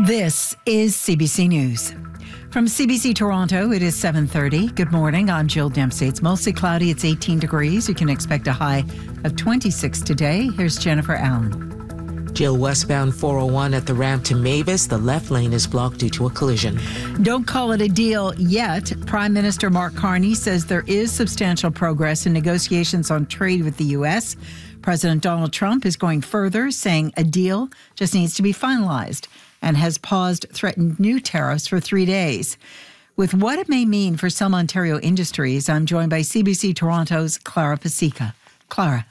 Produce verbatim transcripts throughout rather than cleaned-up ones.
This is C B C News. From C B C Toronto, it is seven thirty. Good morning. I'm Jill Dempsey. It's mostly cloudy. It's eighteen degrees. You can expect a high of twenty-six today. Here's Jennifer Allen. Jill, westbound four oh one at the ramp to Mavis. The left lane is blocked due to a collision. Don't call it a deal yet. Prime Minister Mark Carney says there is substantial progress in negotiations on trade with the U S. President Donald Trump is going further, saying a deal just needs to be finalized, and has paused threatened new tariffs for three days. With what it may mean for some Ontario industries, I'm joined by C B C Toronto's Clara Pasica. Clara.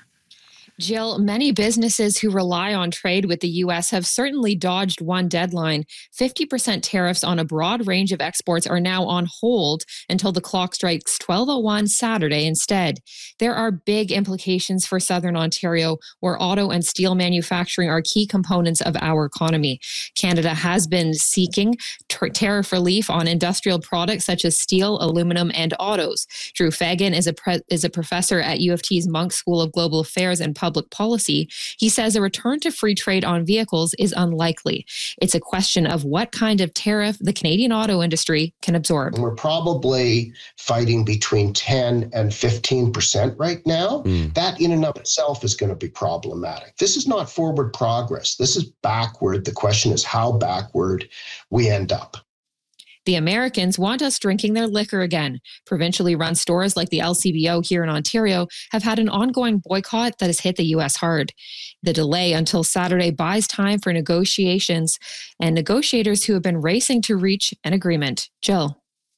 Jill, many businesses who rely on trade with the U S have certainly dodged one deadline. fifty percent tariffs on a broad range of exports are now on hold until the clock strikes twelve oh one Saturday instead. There are big implications for Southern Ontario, where auto and steel manufacturing are key components of our economy. Canada has been seeking t- tariff relief on industrial products such as steel, aluminum, and autos. Drew Fagan is a, pre- is a professor at U of T's Munk School of Global Affairs and Public Policy. He says a return to free trade on vehicles is unlikely. It's a question of what kind of tariff the Canadian auto industry can absorb. We're probably fighting between ten and fifteen percent right now. Mm. That in and of itself is going to be problematic. This is not forward progress. This is backward. The question is how backward we end up. The Americans want us drinking their liquor again. Provincially run stores like the L C B O here in Ontario have had an ongoing boycott that has hit the U S hard. The delay until Saturday buys time for negotiations and negotiators who have been racing to reach an agreement. Jill.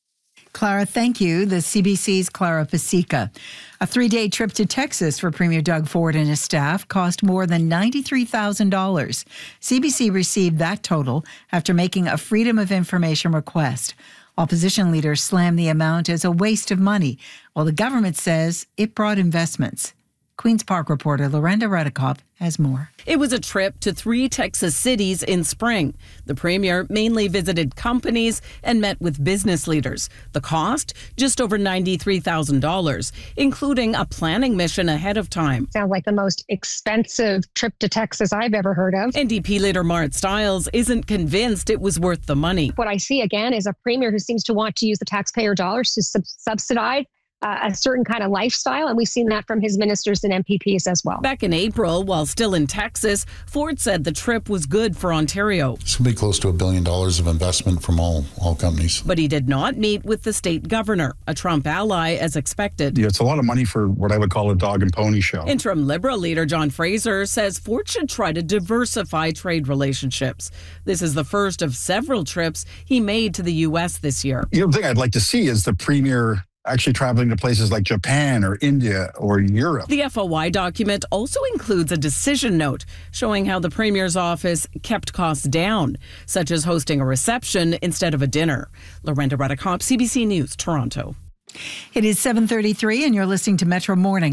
Clara, thank you. The C B C's Clara Pasica. A three-day trip to Texas for Premier Doug Ford and his staff cost more than ninety-three thousand dollars. C B C received that total after making a Freedom of Information request. Opposition leaders slammed the amount as a waste of money, while the government says it brought investments. Queen's Park reporter Lorenda Redekop has more. It was a trip to three Texas cities in spring. The premier mainly visited companies and met with business leaders. The cost? Just over ninety-three thousand dollars, including a planning mission ahead of time. Sounds like the most expensive trip to Texas I've ever heard of. N D P leader Marit Stiles isn't convinced it was worth the money. What I see again is a premier who seems to want to use the taxpayer dollars to sub- subsidize Uh, a certain kind of lifestyle, and we've seen that from his ministers and M P Ps as well. Back in April, while still in Texas, Ford said the trip was good for Ontario. It's going to be close to a billion dollars of investment from all, all companies. But he did not meet with the state governor, a Trump ally, as expected. Yeah, it's a lot of money for what I would call a dog and pony show. Interim Liberal leader John Fraser says Ford should try to diversify trade relationships. This is the first of several trips he made to the U S this year. You know, the thing I'd like to see is the premier actually traveling to places like Japan or India or Europe. The F O I document also includes a decision note showing how the Premier's office kept costs down, such as hosting a reception instead of a dinner. Lorenda Redekop, C B C News, Toronto. It is seven thirty-three and you're listening to Metro Morning.